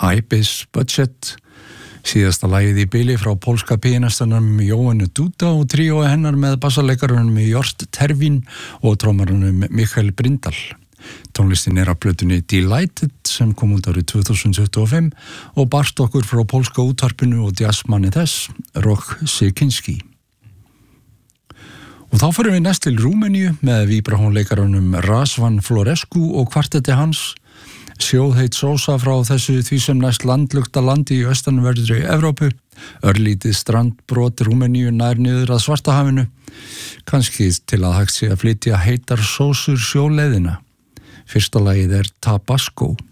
Ibis Budget, síðasta lagið í bili frá pólska pianistanum Jóhannu Duda og tríói hennar með bassalekarunum Jort Tervín og trómarunum Mikael Bryndal. Tónlistin af plötunni Delighted sem kom út árið 2025 og barst okkur frá pólska útvarpinu og jazzmanni þess, Rok Sikinski. Og þá förum við næst til Rúmeníu með víbratónleikarunum Razvan Florescu og kvartetti hans. Sjóðheit sósa frá þessu því sem næst landlugta landi í austanverðri Evrópu, örlítið strandbrot Rúmeníu nær niður að Svartahafinu, kannski til að hægt sé að flytja heitar sósur sjóleiðina. Fyrsta lagið Tabasco.